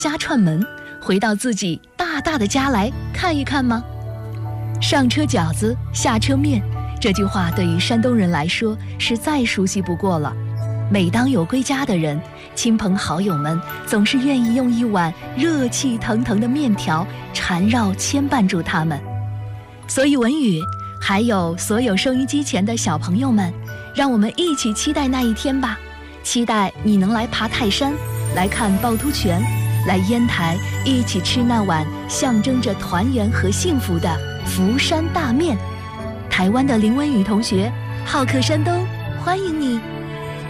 家串门，回到自己大大的家来看一看吗？上车饺子，下车面，这句话对于山东人来说是再熟悉不过了。每当有归家的人，亲朋好友们总是愿意用一碗热气腾腾的面条缠绕牵绊住他们。所以文宇，还有所有收音机前的小朋友们，让我们一起期待那一天吧，期待你能来爬泰山，来看趵突泉，来烟台一起吃那碗象征着团圆和幸福的福山大面。台湾的林文宇同学，好客山东，欢迎你。